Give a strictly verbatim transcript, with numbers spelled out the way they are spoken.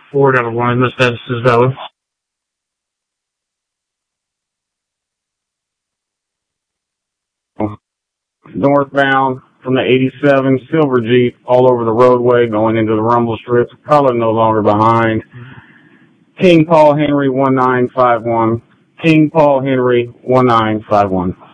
Ford out of alignment, status is valid. Northbound from the eighty-seven Silver Jeep all over the roadway going into the rumble strips. Color no longer behind. King Paul Henry one nine five one. King Paul Henry one nine five one.